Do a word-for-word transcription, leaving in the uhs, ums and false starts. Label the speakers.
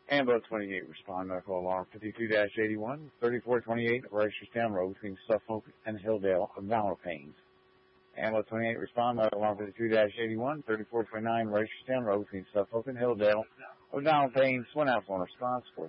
Speaker 1: Ambulance twenty-eight, respond medical alarm fifty-two dash eighty-one, thirty-four twenty-eight, Reisterstown Road between Suffolk and Hilldale, abdominal pains. Ambulance twenty-eight, respond medical alarm fifty-two dash eighty-one, thirty-four twenty-nine, Reisterstown Road between Suffolk and Hilldale, abdominal pains. One out on response for